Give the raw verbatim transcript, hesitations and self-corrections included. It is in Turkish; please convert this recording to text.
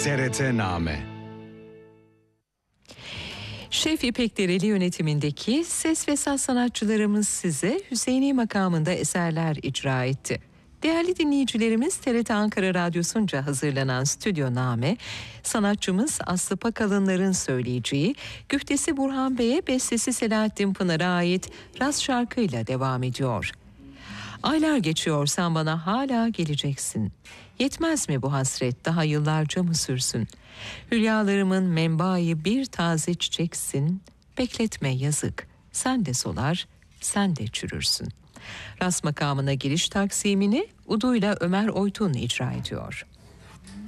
T R T-Name. Şef İpek Dereli yönetimindeki ses ve saz sanatçılarımız size Hüseyini makamında eserler icra etti. Değerli dinleyicilerimiz, T R T Ankara Radyosu'nca hazırlanan Stüdyoname, sanatçımız Aslı Pakalınlar'ın söyleyeceği, güftesi Burhan Bey'e, bestesi Selahattin Pınar'a ait Raz şarkıyla devam ediyor. Aylar geçiyor, sen bana hala geleceksin. Yetmez mi bu hasret, daha yıllarca mı sürsün? Hülyalarımın menbaı bir taze çiçeksin. Bekletme yazık, sen de solar, sen de çürürsün. Ras makamına giriş taksimini Udu'yla Ömer Oytun icra ediyor.